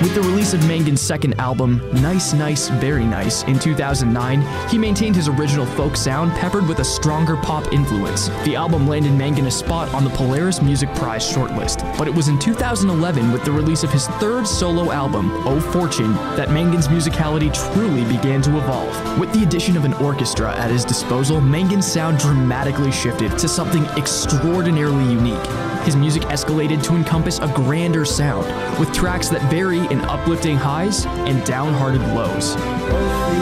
With the release of Mangan's second album, Nice Nice Very Nice, in 2009, he maintained his original folk sound peppered with a stronger pop influence. The album landed Mangan a spot on the Polaris Music Prize shortlist, but it was in 2011 with the release of his third solo album, Oh Fortune, that Mangan's musicality truly began to evolve. With the addition of an orchestra at his disposal, Mangan's sound dramatically shifted to something extraordinarily unique. His music escalated to encompass a grander sound, with tracks that vary in uplifting highs and downhearted lows.